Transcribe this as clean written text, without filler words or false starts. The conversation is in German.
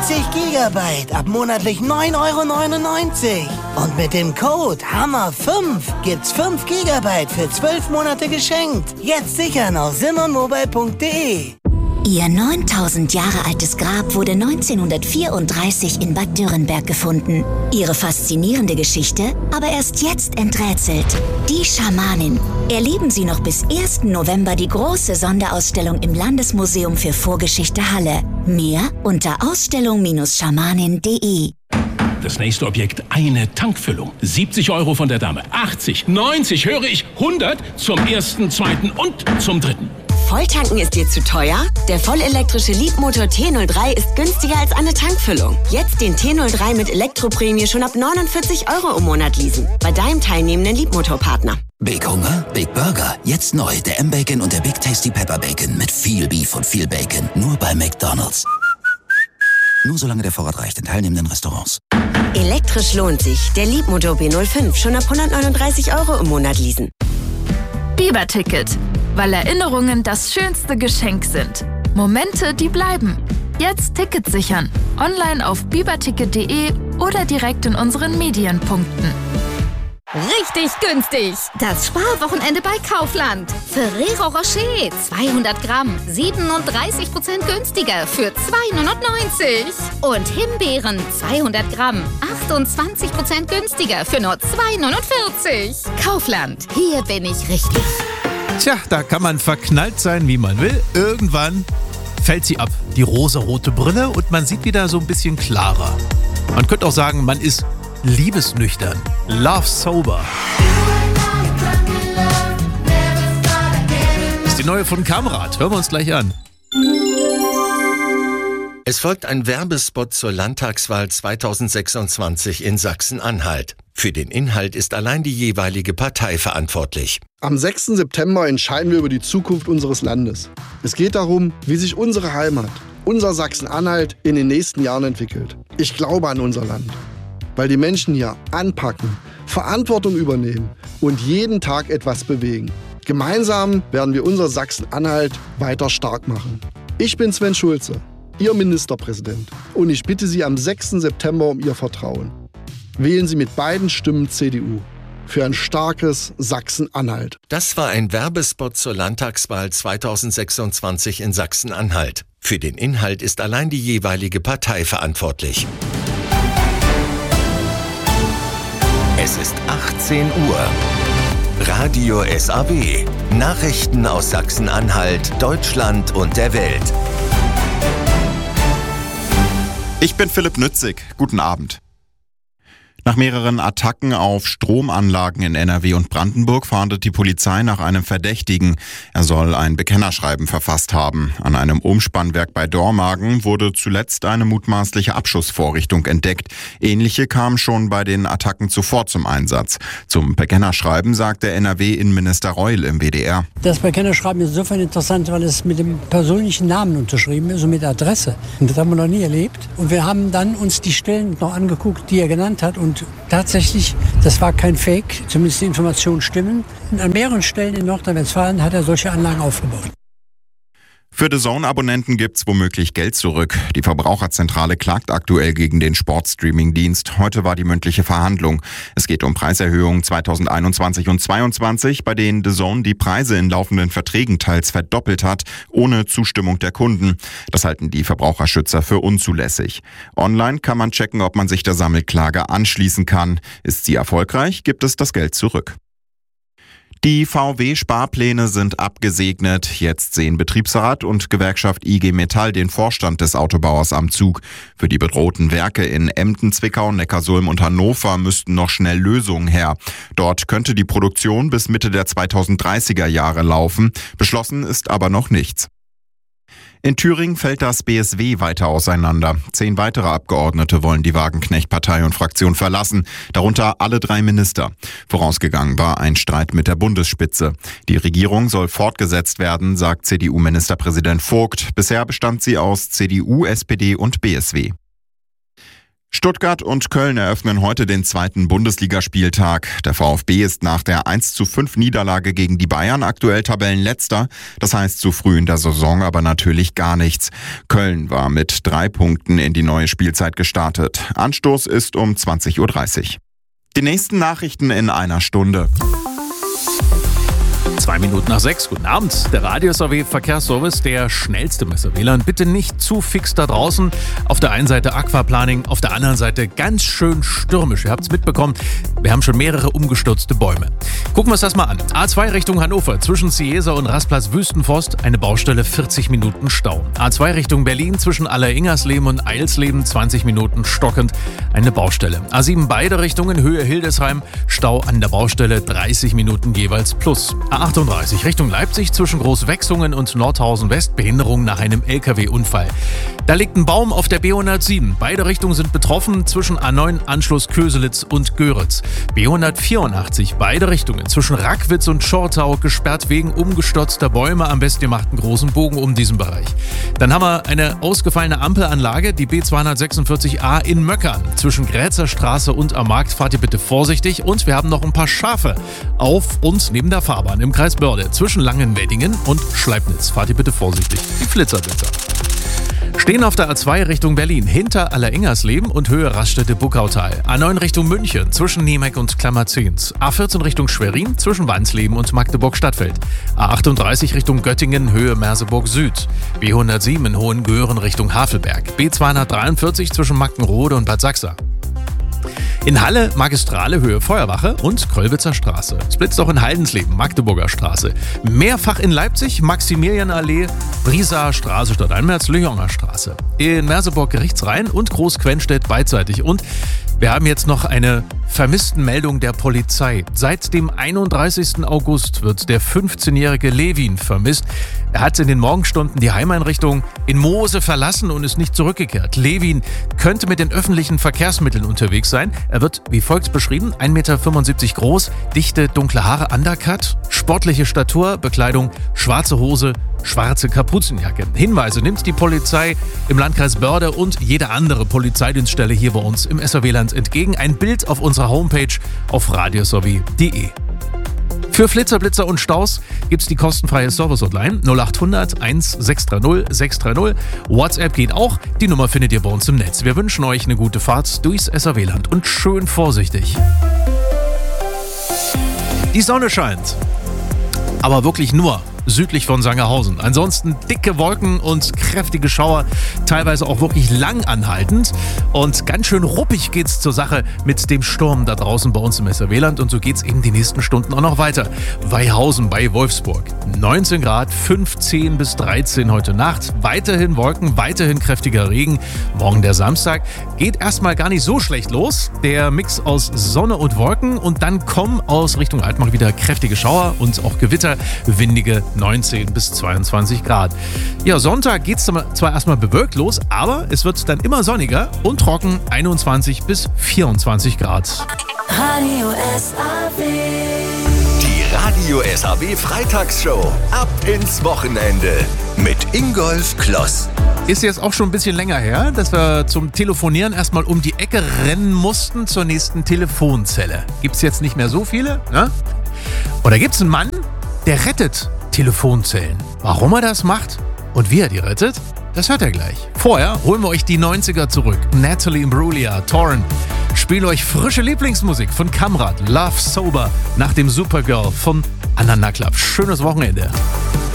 90 Gigabyte ab monatlich 9,99 €. Und mit dem Code HAMMER5 gibt's 5 Gigabyte für 12 Monate geschenkt. Jetzt sichern auf simonmobile.de. Ihr 9000 Jahre altes Grab wurde 1934 in Bad Dürrenberg gefunden. Ihre faszinierende Geschichte aber erst jetzt enträtselt. Die Schamanin. Erleben Sie noch bis 1. November die große Sonderausstellung im Landesmuseum für Vorgeschichte Halle. Mehr unter ausstellung-schamanin.de. Das nächste Objekt, eine Tankfüllung. 70 € von der Dame. 80, 90, höre ich, 100 zum ersten, zweiten und zum dritten. Volltanken ist dir zu teuer? Der vollelektrische Leapmotor T03 ist günstiger als eine Tankfüllung. Jetzt den T03 mit Elektroprämie schon ab 49 € im Monat leasen. Bei deinem teilnehmenden Leapmotor-Partner. Big Hunger, Big Burger. Jetzt neu, der M-Bacon und der Big Tasty Pepper Bacon mit viel Beef und viel Bacon. Nur bei McDonald's. Nur solange der Vorrat reicht in teilnehmenden Restaurants. Elektrisch lohnt sich. Der Leapmotor B05 schon ab 139 € im Monat leasen. Biber-Ticket. Weil Erinnerungen das schönste Geschenk sind. Momente, die bleiben. Jetzt Ticket sichern. Online auf biberticket.de oder direkt in unseren Medienpunkten. Richtig günstig! Das Sparwochenende bei Kaufland. Ferrero Rocher 200 Gramm, 37% günstiger für 2,99 €. Und Himbeeren 200 Gramm, 28% günstiger für nur 2,49 €. Kaufland, hier bin ich richtig. Tja, da kann man verknallt sein, wie man will. Irgendwann fällt sie ab, die rosarote Brille, und man sieht wieder so ein bisschen klarer. Man könnte auch sagen, man ist liebesnüchtern. Love sober. Das ist die neue von Kamrat. Hören wir uns gleich an. Es folgt ein Werbespot zur Landtagswahl 2026 in Sachsen-Anhalt. Für den Inhalt ist allein die jeweilige Partei verantwortlich. Am 6. September entscheiden wir über die Zukunft unseres Landes. Es geht darum, wie sich unsere Heimat, unser Sachsen-Anhalt, in den nächsten Jahren entwickelt. Ich glaube an unser Land, weil die Menschen hier anpacken, Verantwortung übernehmen und jeden Tag etwas bewegen. Gemeinsam werden wir unser Sachsen-Anhalt weiter stark machen. Ich bin Sven Schulze, Ihr Ministerpräsident, und ich bitte Sie am 6. September um Ihr Vertrauen. Wählen Sie mit beiden Stimmen CDU für ein starkes Sachsen-Anhalt. Das war ein Werbespot zur Landtagswahl 2026 in Sachsen-Anhalt. Für den Inhalt ist allein die jeweilige Partei verantwortlich. Es ist 18 Uhr. Radio SAW. Nachrichten aus Sachsen-Anhalt, Deutschland und der Welt. Ich bin Philipp Nützig. Guten Abend. Nach mehreren Attacken auf Stromanlagen in NRW und Brandenburg fahndet die Polizei nach einem Verdächtigen. Er soll ein Bekennerschreiben verfasst haben. An einem Umspannwerk bei Dormagen wurde zuletzt eine mutmaßliche Abschussvorrichtung entdeckt. Ähnliche kamen schon bei den Attacken zuvor zum Einsatz. Zum Bekennerschreiben sagte NRW-Innenminister Reul im WDR. Das Bekennerschreiben ist insofern interessant, weil es mit dem persönlichen Namen unterschrieben ist und mit Adresse. Und das haben wir noch nie erlebt. Und wir haben dann uns die Stellen noch angeguckt, die er genannt hat. Und tatsächlich, das war kein Fake, zumindest die Informationen stimmen. Und an mehreren Stellen in Nordrhein-Westfalen hat er solche Anlagen aufgebaut. Für DAZN-Abonnenten gibt's womöglich Geld zurück. Die Verbraucherzentrale klagt aktuell gegen den Sportstreaming-Dienst. Heute war die mündliche Verhandlung. Es geht um Preiserhöhungen 2021 und 2022, bei denen DAZN die Preise in laufenden Verträgen teils verdoppelt hat, ohne Zustimmung der Kunden. Das halten die Verbraucherschützer für unzulässig. Online kann man checken, ob man sich der Sammelklage anschließen kann. Ist sie erfolgreich, gibt es das Geld zurück. Die VW-Sparpläne sind abgesegnet. Jetzt sehen Betriebsrat und Gewerkschaft IG Metall den Vorstand des Autobauers am Zug. Für die bedrohten Werke in Emden, Zwickau, Neckarsulm und Hannover müssten noch schnell Lösungen her. Dort könnte die Produktion bis Mitte der 2030er Jahre laufen. Beschlossen ist aber noch nichts. In Thüringen fällt das BSW weiter auseinander. 10 weitere Abgeordnete wollen die Wagenknecht-Partei und Fraktion verlassen, darunter alle 3 Minister. Vorausgegangen war ein Streit mit der Bundesspitze. Die Regierung soll fortgesetzt werden, sagt CDU-Ministerpräsident Vogt. Bisher bestand sie aus CDU, SPD und BSW. Stuttgart und Köln eröffnen heute den zweiten Bundesligaspieltag. Der VfB ist nach der 1:5 Niederlage gegen die Bayern aktuell Tabellenletzter. Das heißt so früh in der Saison aber natürlich gar nichts. Köln war mit 3 Punkten in die neue Spielzeit gestartet. Anstoß ist um 20:30 Uhr. Die nächsten Nachrichten in einer Stunde. 6:02. Guten Abend. Der Radio-SAW-Verkehrsservice, der schnellste Messer-WLAN. Bitte nicht zu fix da draußen. Auf der einen Seite Aquaplaning, auf der anderen Seite ganz schön stürmisch. Ihr habt es mitbekommen, wir haben schon mehrere umgestürzte Bäume. Gucken wir uns das mal an. A2 Richtung Hannover, zwischen Ciesa und Rastplatz Wüstenforst, eine Baustelle, 40 Minuten Stau. A2 Richtung Berlin, zwischen Alleringersleben und Eilsleben, 20 Minuten stockend, eine Baustelle. A7 beide Richtungen, Höhe Hildesheim, Stau an der Baustelle, 30 Minuten jeweils plus. A38 Richtung Leipzig, zwischen Großwechsungen und Nordhausen West, Behinderung nach einem LKW-Unfall. Da liegt ein Baum auf der B107. Beide Richtungen sind betroffen, zwischen A9 Anschluss Köselitz und Göritz. B184, beide Richtungen, zwischen Rackwitz und Schortau, gesperrt wegen umgestürzter Bäume. Am besten ihr macht einen großen Bogen um diesen Bereich. Dann haben wir eine ausgefallene Ampelanlage, die B246a in Möckern. Zwischen Grätzer Straße und am Markt fahrt ihr bitte vorsichtig. Und wir haben noch ein paar Schafe auf und neben der Fahrbahn im Kreis Börde. Zwischen Langenweddingen und Schleibnitz fahrt ihr bitte vorsichtig. Die Flitzerblitzer. Stehen auf der A2 Richtung Berlin, hinter Alleringersleben und Höhe Raststätte-Buckautal. A9 Richtung München, zwischen Niemeck und Klammerzins. A14 Richtung Schwerin, zwischen Wansleben und Magdeburg-Stadtfeld. A38 Richtung Göttingen, Höhe Merseburg Süd. B107 in Hohengören Richtung Havelberg. B243 zwischen Mackenrode und Bad Sachsa. In Halle Magistrale Höhe Feuerwache und Kröllwitzer Straße. Es blitzt auch in Haldensleben, Magdeburger Straße. Mehrfach in Leipzig, Maximilianallee, Briesaer Straße statt Einmerz, Lyonger Straße. In Merseburg Gerichtsrhein und Großquenstedt beidseitig. Und wir haben jetzt noch eine Vermisstenmeldung der Polizei. Seit dem 31. August wird der 15-jährige Levin vermisst. Er hat in den Morgenstunden die Heimeinrichtung in Moose verlassen und ist nicht zurückgekehrt. Levin könnte mit den öffentlichen Verkehrsmitteln unterwegs sein. Er wird wie folgt beschrieben: 1,75 Meter groß, dichte dunkle Haare, Undercut, sportliche Statur, Bekleidung, schwarze Hose, schwarze Kapuzenjacke. Hinweise nimmt die Polizei im Landkreis Börde und jede andere Polizeidienststelle hier bei uns im SAW-Land entgegen. Ein Bild auf unserer Homepage auf radiosowie.de. Für Flitzer, Blitzer und Staus gibt's die kostenfreie Service-Hotline 0800 1630 630. WhatsApp geht auch. Die Nummer findet ihr bei uns im Netz. Wir wünschen euch eine gute Fahrt durchs SAW-Land und schön vorsichtig. Die Sonne scheint, aber wirklich nur südlich von Sangerhausen. Ansonsten dicke Wolken und kräftige Schauer, teilweise auch wirklich lang anhaltend. Und ganz schön ruppig geht's zur Sache mit dem Sturm da draußen bei uns im SAW-Land. Und so geht's eben die nächsten Stunden auch noch weiter. Weihausen bei Wolfsburg. 19 Grad, 15 bis 13 heute Nacht. Weiterhin Wolken, weiterhin kräftiger Regen. Morgen der Samstag geht erstmal gar nicht so schlecht los. Der Mix aus Sonne und Wolken. Und dann kommen aus Richtung Altmark wieder kräftige Schauer und auch Gewitter, windige 19 bis 22 Grad. Ja, Sonntag geht es zwar erstmal bewölkt los, aber es wird dann immer sonniger und trocken, 21 bis 24 Grad. Radio SAW. Die Radio SAW Freitagsshow. Ab ins Wochenende mit Ingolf Kloss. Ist jetzt auch schon ein bisschen länger her, dass wir zum Telefonieren erstmal um die Ecke rennen mussten zur nächsten Telefonzelle. Gibt's jetzt nicht mehr so viele, ne? Oder gibt's einen Mann, der rettet Telefonzellen. Warum er das macht und wie er die rettet, das hört er gleich. Vorher holen wir euch die 90er zurück. Natalie Imbruglia, Torn. Spielen euch frische Lieblingsmusik von Kamrat, Love Sober, nach dem Supergirl von Anna Naklap. Schönes Wochenende.